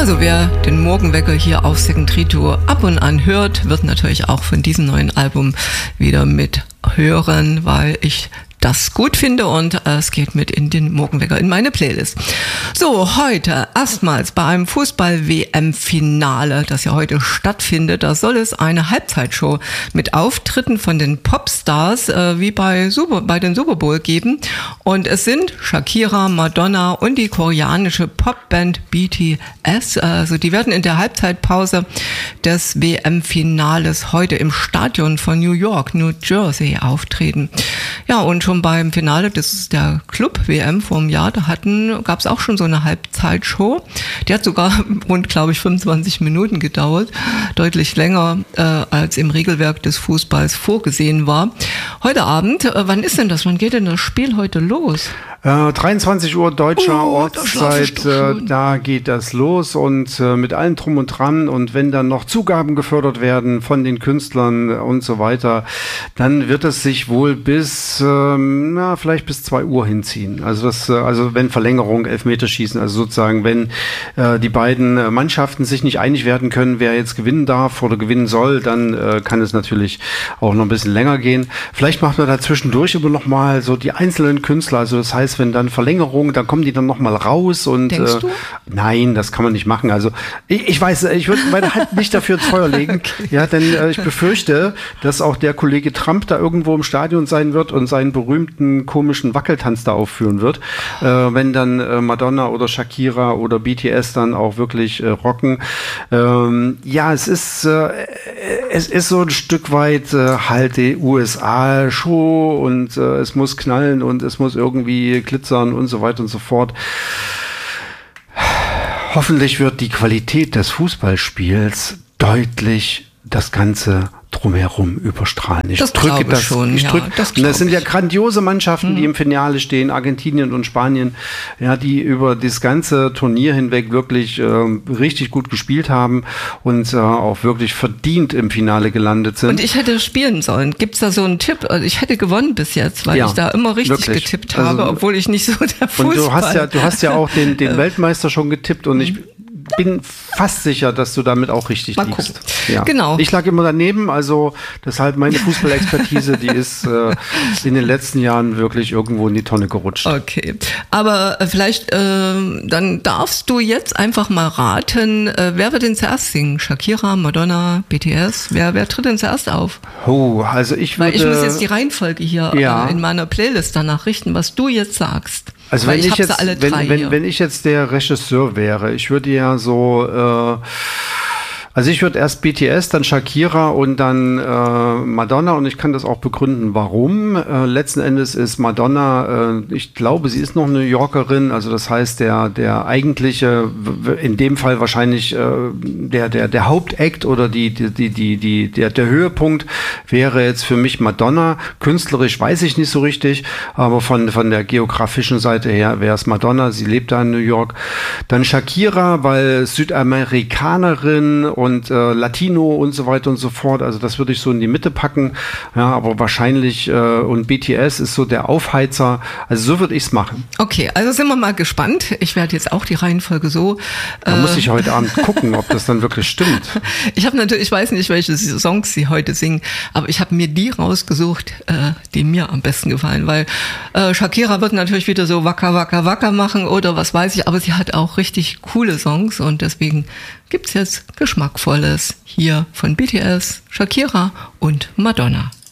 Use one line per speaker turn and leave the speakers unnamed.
Also wer den Morgenwecker hier auf Second Rito ab und an hört, wird natürlich auch von diesem neuen Album wieder mit hören, weil ich das gut finde und es geht mit in den Morgenwecker in meine Playlist. So, heute erstmals bei einem Fußball-WM-Finale, das ja heute stattfindet, da soll es eine Halbzeitshow mit Auftritten von den Popstars wie bei den Super Bowl geben. Und es sind Shakira, Madonna und die koreanische Popband BTS. Also die werden in der Halbzeitpause des WM-Finales heute im Stadion von New York, New Jersey auftreten. Ja, und schon beim Finale, das ist der Club-WM vor einem Jahr, gab es auch schon so eine Halbzeitshow. Die hat sogar rund, glaube ich, 25 Minuten gedauert. Deutlich länger, als im Regelwerk des Fußballs vorgesehen war. Heute Abend, wann ist denn das? Wann geht denn das Spiel heute los?
23 Uhr deutscher Ortszeit, da geht das los und mit allem Drum und Dran, und wenn dann noch Zugaben gefördert werden von den Künstlern und so weiter, dann wird es sich wohl bis vielleicht bis 2 Uhr hinziehen. Also wenn Verlängerung, Elfmeterschießen, also sozusagen, wenn die beiden Mannschaften sich nicht einig werden können, wer jetzt gewinnen darf oder gewinnen soll, dann kann es natürlich auch noch ein bisschen länger gehen. Vielleicht macht man da zwischendurch aber noch mal so die einzelnen Künstler, also das heißt, wenn dann Verlängerung, dann kommen die dann noch mal raus und
denkst du?
Nein, das kann man nicht machen. Also ich weiß, ich würde meine Hand nicht dafür ins Feuer legen. Okay. Ja, denn ich befürchte, dass auch der Kollege Trump da irgendwo im Stadion sein wird und seinen berühmten komischen Wackeltanz da aufführen wird, wenn dann Madonna oder Shakira oder BTS dann auch wirklich rocken. Es ist so ein Stück weit halt die USA-Show und es muss knallen und es muss irgendwie glitzern und so weiter und so fort. Hoffentlich wird die Qualität des Fußballspiels deutlich das Ganze drumherum überstrahlen. Das sind ja grandiose Mannschaften, die im Finale stehen, Argentinien und Spanien, ja, die über das ganze Turnier hinweg wirklich richtig gut gespielt haben und auch wirklich verdient im Finale gelandet sind.
Und ich hätte spielen sollen. Gibt's da so einen Tipp? Also ich hätte gewonnen bis jetzt, weil ich da immer richtig getippt habe, obwohl ich nicht so der Fußball...
Und du hast ja auch den Weltmeister schon getippt und ich bin fast sicher, dass du damit auch richtig liegst. Ja.
Genau.
Ich lag immer daneben, also deshalb meine Fußballexpertise, die ist in den letzten Jahren wirklich irgendwo in die Tonne gerutscht.
Okay, aber vielleicht dann darfst du jetzt einfach mal raten, wer wird denn zuerst singen? Shakira, Madonna, BTS? Wer tritt denn zuerst auf?
Also ich muss
jetzt die Reihenfolge hier in meiner Playlist danach richten, was du jetzt sagst.
Also wenn ich jetzt der Regisseur wäre, ich würde ja so, ich würde erst BTS, dann Shakira und dann Madonna, und ich kann das auch begründen, warum. Letzten Endes ist Madonna, ich glaube, sie ist noch New Yorkerin, also das heißt, der eigentliche, in dem Fall wahrscheinlich der Hauptakt oder der Höhepunkt wäre jetzt für mich Madonna. Künstlerisch weiß ich nicht so richtig, aber von der geografischen Seite her wäre es Madonna, sie lebt da in New York. Dann Shakira, weil Südamerikanerin und Latino und so weiter und so fort. Also das würde ich so in die Mitte packen. Ja, aber wahrscheinlich und BTS ist so der Aufheizer. Also so würde ich es machen.
Okay, also sind wir mal gespannt. Ich werde jetzt auch die Reihenfolge so...
Da muss ich heute Abend gucken, ob das dann wirklich stimmt.
Ich weiß nicht, welche Songs sie heute singen, aber ich habe mir die rausgesucht, die mir am besten gefallen, weil Shakira wird natürlich wieder so Waka Waka Waka machen oder was weiß ich, aber sie hat auch richtig coole Songs und deswegen gibt's jetzt Geschmackvolles hier von BTS, Shakira und Madonna.